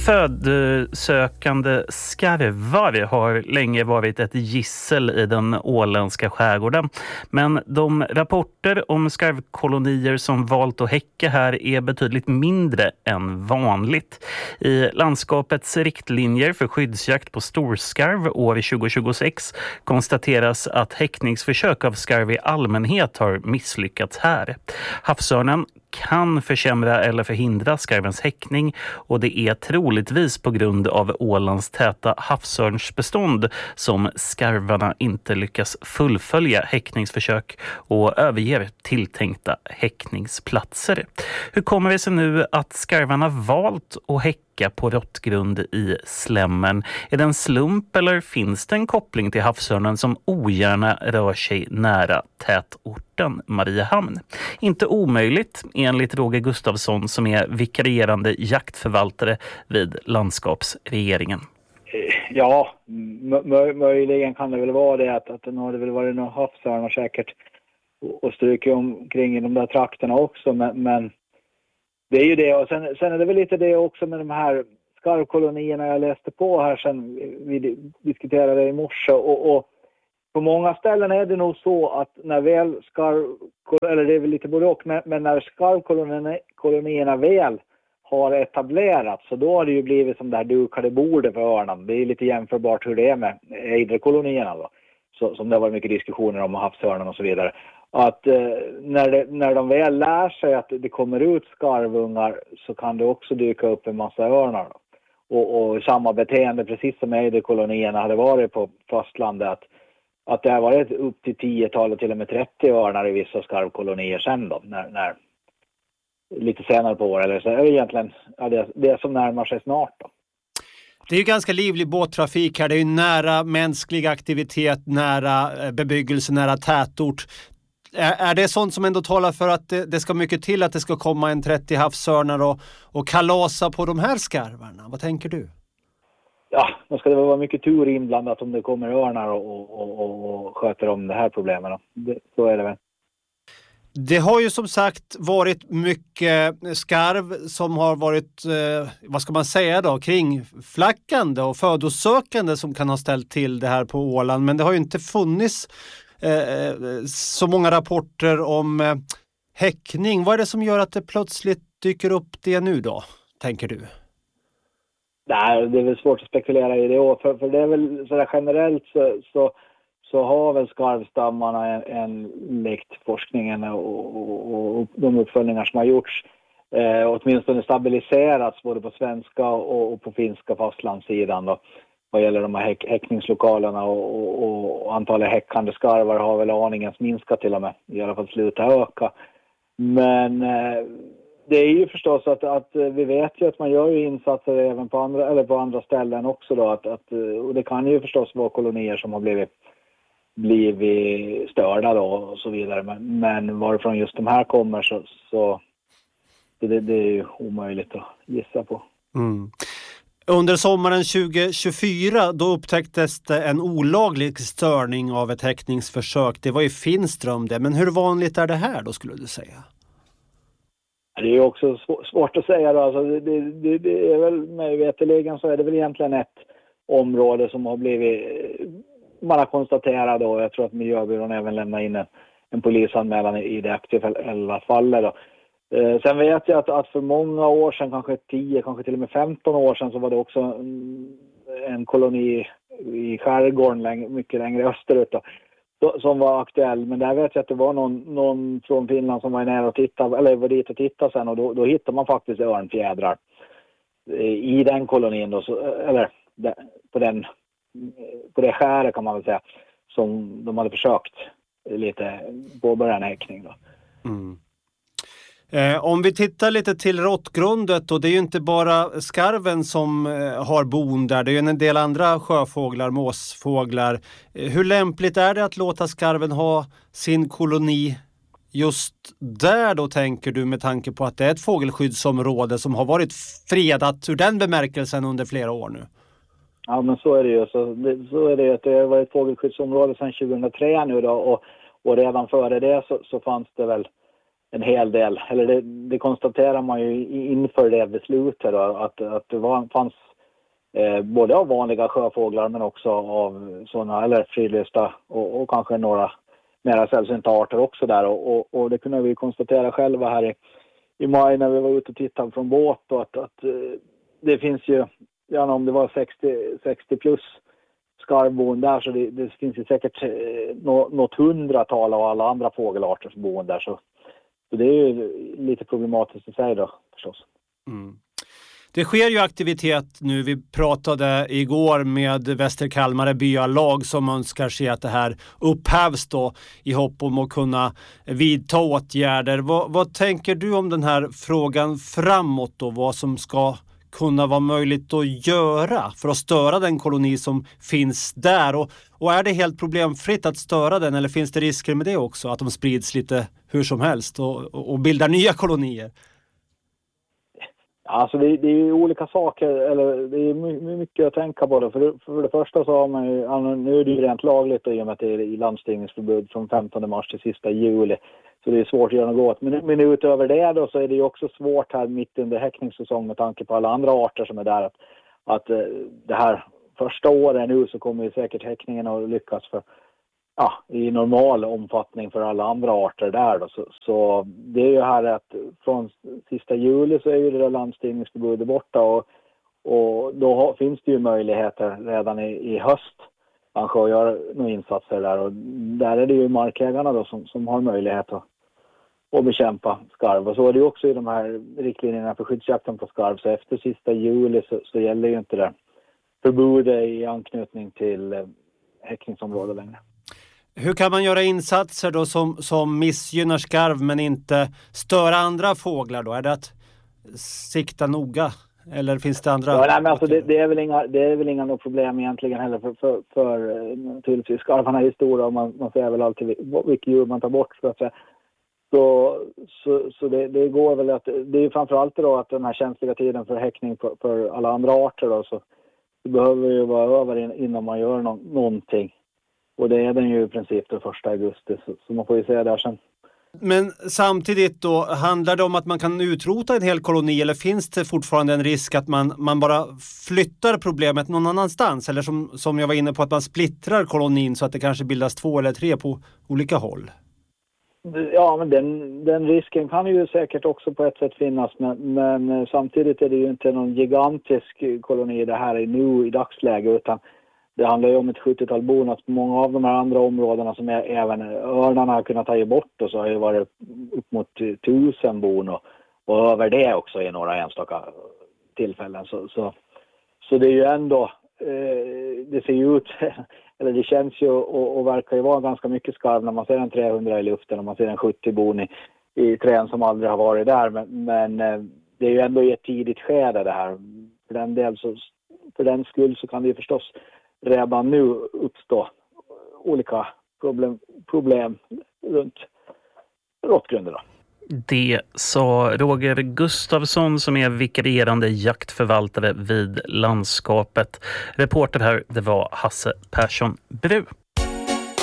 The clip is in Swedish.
Födsökande skarvar har länge varit ett gissel i den åländska skärgården. Men de rapporter om skarvkolonier som valt att häcka här är betydligt mindre än vanligt. I landskapets riktlinjer för skyddsjakt på storskarv år 2026 konstateras att häckningsförsök av skarv i allmänhet har misslyckats här. Havsörnen kan försämra eller förhindra skarvens häckning, och det är troligtvis på grund av Ålands täta havsörnsbestånd som skarvarna inte lyckas fullfölja häckningsförsök och överger tilltänkta häckningsplatser. Hur kommer det sig nu att skarvarna valt att häcka på råttgrund i Slämmen? Är det en slump eller finns det en koppling till havsörnen som ogärna rör sig nära tätorten Mariehamn? Inte omöjligt enligt Roger Gustafsson som är vikarierande jaktförvaltare vid landskapsregeringen. Ja, möjligen kan det väl vara det att den har det väl varit några havsörnar säkert och stryker omkring i de där trakterna också, men det är ju det. Och sen är det väl lite det också med de här skarvkolonierna jag läste på här sen vi diskuterade det i morse, och på många ställen är det nog så att när väl eller det är väl lite både och, men när skarvkolonierna väl har etablerats, så då har det ju blivit som det här dukade bordet för örnen. Det är lite jämförbart hur det är med ejderkolonierna då, som det har varit mycket diskussioner om havsörnen och så vidare. Att när de väl lär sig att det kommer ut skarvungar, så kan det också dyka upp en massa örnar då. Och samma beteende precis som ejderkolonierna hade varit på fastlandet, att det har varit upp till 10-tal och till och med 30 örnar i vissa skarvkolonier sen då, när lite senare på år, eller så är det egentligen det som närmar sig snart då. Det är ju ganska livlig båttrafik här, det är ju nära mänsklig aktivitet, nära bebyggelse, nära tätort. Är det sånt som ändå talar för att det ska mycket till att det ska komma en 30 havsörnar och kalasa på de här skarvarna? Vad tänker du? Ja, då ska det vara mycket tur inblandat om det kommer örnar och sköter om det här problemen. Så är det väl. Det har ju som sagt varit mycket skarv som har varit, vad ska man säga då, kringflackande och födosökande som kan ha ställt till det här på Åland. Men det har ju inte funnits så många rapporter om häckning. Vad är det som gör att det plötsligt dyker upp det nu då, tänker du? Nej, det är väl svårt att spekulera i det. För det är väl sådär generellt så har väl skarvstammarna en likt forskningen och de uppföljningar som har gjorts åtminstone stabiliserats både på svenska och på finska fastlandssidan då, vad gäller de här häckningslokalerna, och antalet häckande skarvar har väl aningens minskat till och med, i alla fall slutat öka. Men det är ju förstås att vi vet ju att man gör ju insatser även på andra ställen också då, och det kan ju förstås vara kolonier som har blivit störda då och så vidare, men varifrån just de här kommer så det är ju omöjligt att gissa på. Mm. Under sommaren 2024 då upptäcktes det en olaglig störning av ett häckningsförsök. Det var ju Finström det, men hur vanligt är det här då, skulle du säga? Det är ju också svårt att säga då. Alltså det är väl, med veterligen så är det väl egentligen ett område som har blivit, man har konstaterat då, jag tror att Miljöbyrån även lämnar in en polisanmälan i det aktuella fallet då. Sen vet jag att för många år sedan, kanske 10, kanske till och med 15 år sedan, så var det också en koloni i skärgården mycket längre österut då, som var aktuell. Men där vet jag att det var någon från Finland som var nära och tittade, eller var dit och tittade sen, och då hittade man faktiskt örnfjädrar i den kolonin då, eller på det skäret kan man väl säga, som de hade försökt lite påbörja en häckning då. Mm. Om vi tittar lite till råttgrundet, och det är ju inte bara skarven som har bon där, det är ju en del andra sjöfåglar, måsfåglar. Hur lämpligt är det att låta skarven ha sin koloni just där då, tänker du, med tanke på att det är ett fågelskyddsområde som har varit fredat ur den bemärkelsen under flera år nu? Ja, men så är det ju. Så är det att det har varit ett fågelskyddsområde sedan 2003 nu då, och redan före det så fanns det väl en hel del, eller det konstaterar man ju inför det beslutet då, att det fanns både av vanliga sjöfåglar men också av sådana, eller fridlysta och kanske några mera sällsynta arter också där, och det kunde vi konstatera själva här i maj när vi var ute och tittade från båt, och att det finns ju, om det var 60 plus skarvbon där, så det finns ju säkert något 100-tal av alla andra fågelarter som bor där, så det är ju lite problematiskt i sig då förstås. Mm. Det sker ju aktivitet nu. Vi pratade igår med Västerkalmare byalag som önskar se att det här upphävs då, i hopp om att kunna vidta åtgärder. Vad tänker du om den här frågan framåt då? Vad som ska kunna vara möjligt att göra för att störa den koloni som finns där? Och är det helt problemfritt att störa den, eller finns det risker med det också? Att de sprids lite hur som helst och bildar nya kolonier? Alltså det är ju olika saker, eller det är mycket att tänka på det. För det första så har man ju, nu är det ju rent lagligt i och med att det är i landstigningsförbud från 15 mars till sista juli. Så det är svårt att göra något åt. Men utöver det då så är det ju också svårt här mitt under häckningssäsong med tanke på alla andra arter som är där. Att det här första året nu så kommer ju säkert häckningen att lyckas i normal omfattning för alla andra arter där då. Så det är ju här att från sista juli så är ju det där landstigningsförbudet borta, och då finns det ju möjligheter redan i höst kanske att göra några insatser där, och där är det ju markägarna då som har möjlighet att bekämpa skarv. Och så är det ju också i de här riktlinjerna för skyddsjakten på skarv, så efter sista juli så gäller ju inte det förbudet i anknytning till häckningsområdet längre. Hur kan man göra insatser då som missgynnar skarv men inte störa andra fåglar då? Är det att sikta noga? Eller finns det andra? Ja, nej, men alltså det är väl inga problem egentligen heller för naturligtvis skarvarna är stora, och man ser väl alltid vilka djur man tar bort så att säga. Så det går väl att, det är framförallt då att den här känsliga tiden för häckning för alla andra arter då, så det behöver ju vara över innan man gör någonting. Och det är den ju i princip den 1 augusti, så man får ju se där sen. Men samtidigt då, handlar det om att man kan utrota en hel koloni, eller finns det fortfarande en risk att man bara flyttar problemet någon annanstans? Eller som jag var inne på, att man splittrar kolonin så att det kanske bildas 2 eller 3 på olika håll? Ja, men den risken kan ju säkert också på ett sätt finnas, men samtidigt är det ju inte någon gigantisk koloni det här är nu i dagsläget, utan det handlar ju om ett 70-tal bon. Att många av de här andra områdena som även örnarna har kunnat ta bort, och så har ju varit upp mot 1000 bon och över det också i några enstaka tillfällen. Så det är ju ändå, det ser ju ut, eller det känns ju och verkar ju vara ganska mycket skarv när man ser en 300 i luften och man ser en 70 bon i trän som aldrig har varit där. Men det är ju ändå i ett tidigt skede det här. För den skull så kan det ju förstås redan nu uppstå olika problem runt råttgrunderna. Det sa Roger Gustafsson som är vikarierande jaktförvaltare vid landskapet. Reporter här, det var Hasse Persson Bru.